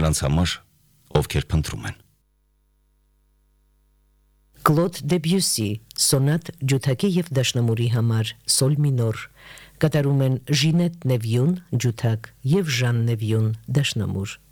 նրանց համար, ովքեր փնտրում են։ Կլոդ Դեբյուսի սոնատ ջութակի եւ դաշնամուրի համար սոլ մինոր կատարում են Ժինետ Նևյուն ջութակ եւ Ժան Նևյուն դաշնամուր։